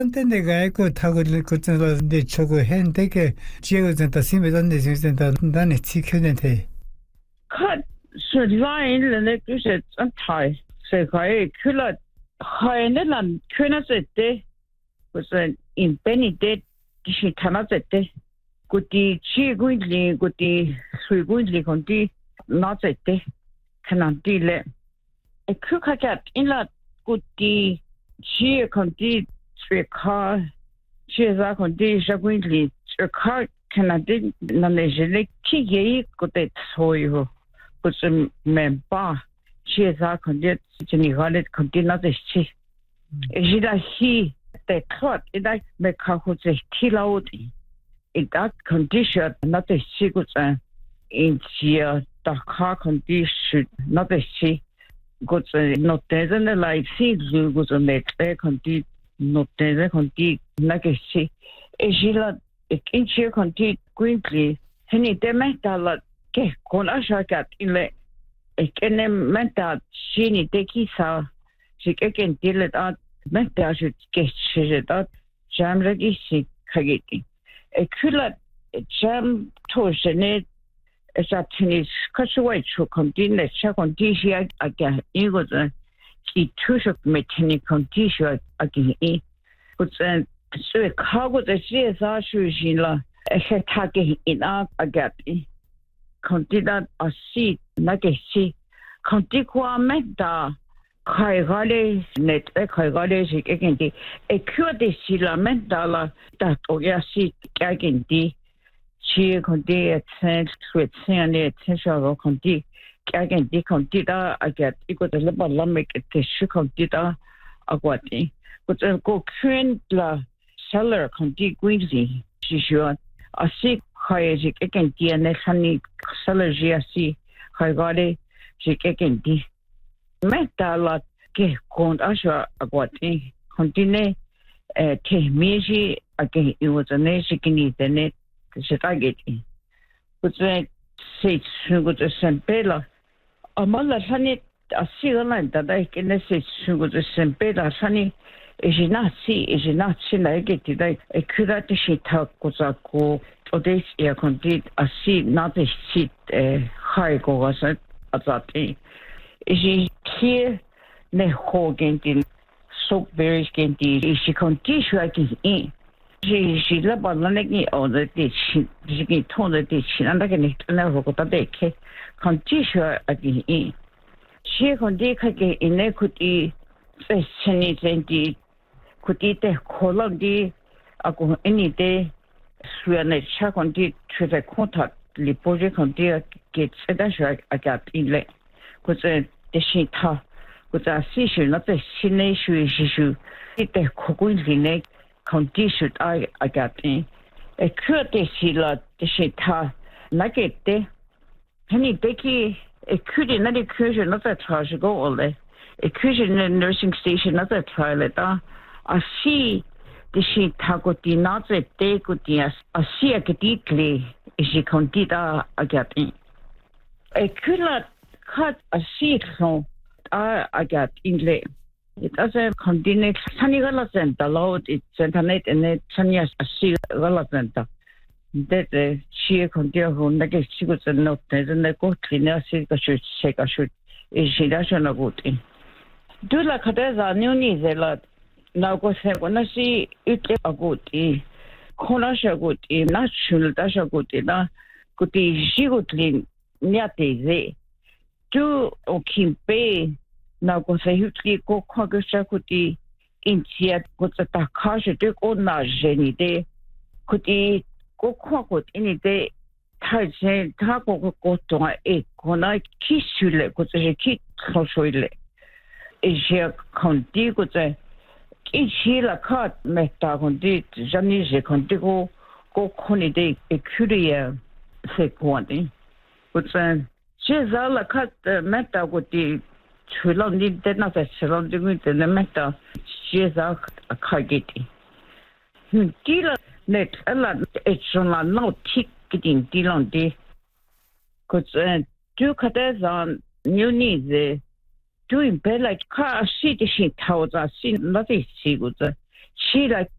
근데 내가 타고 그것은 내 저거 핸드게 지역을 전다 심해던 내 진짜 나는 지켜낸데 컷 수라인을 그새 안타이 세가에 큐라 하에는 큐나세테 무슨 인베니데 기시 타나세테 고티 치고일리 고티 수고일리 건디 나세테 카난디레 에큐카캇 인라 고티 치 건디 스웨카 치자 건디 샤고일리 스웨카 Canada nanejele kiye kote soyo kusum mempa chiesa kondet chini galet kontina dechi ejida hi te khot ida me khahu che thilaudi ida condition not the sigutsa in chia ta kha condition not the chi gutsa no tezen like si gutsa net e condi no tezen condi nagechi ejila Kinchi conti quickly, Henny de mentala che con ashakat in le ekene menta shini de kisa, she can deal it out, menta should get shit out, jam regisi kagiti. A kula jam toshene as a tennis casual to continue check on DC again, it was a he took me tenny condition again. But then so cargo the CSR shujila a hetake in our agati. Consider a seat like a sea. Contiqua meta Kaigale net a Kaigale again. A cure de sila mentala that oyasi gaginti. She conti at sense with sandy attention conti. Gaginti consider I get equal the liberal lamic at the shukondita aguati. But a go la seller conti guizi, she sure a sick hyagic again, dear Nessani seller giasi, Hygade, she again di. Meta lot ge cont asha aguati, continue te miji again, it was a nation the net, the Shitageti. But then say, Sungo to Sempela, a mother honey, a ceiling that I can say, Sungo to Sempela, honey. Is not see like it today. A curate she talk was a go or this year complete a seat not a seat high go was at that thing. Is she here ne hogan soap berries candy is she continue like in. She left on the or the ditch she can turn the ditch and like an never got a day continue again. She continue in equity. Senni could eat the column de ago any day swear check on the to the contact the project on dear gets a dash I got in late. Could the sheet ha could a issue not the sination issue it the cocoon condition I got in a courtesy lot the sheet ha like it there. Penny Becky a could another cushion not a charge go all day. A cushion in nursing station not a toilet a see the sheet tagoti not a day good yes a see a deeply is she condita a get in. A could not cut a seat so I got in late. It doesn't continue sunny relevant the load it's internet and it sunny a sea relevant. That she continue who negative she was a note and the go cleaner should shake a shoot is she doesn't a good thing. Do like a new needs a lot. Now go say when I see it a good Konasha good natural dash a good na good she would lean nyate. Do o kimpe now go say you go congressha could in Chia got a cash to go na jenny day could go quack any day. Taje taco go to a kona kiss you let go to a kid close. Asia County could say, each year a cut meta condi, Janise contigo, go conide, a curia, say quantity. But then she's all a cut meta with the Chulon did not a surrounding with the meta, she's a cargeti. Dealer let a lot, it's on no ticketing deal on day. Could do cutters on new needs. Doing better like car she she tells us she nothing she was she like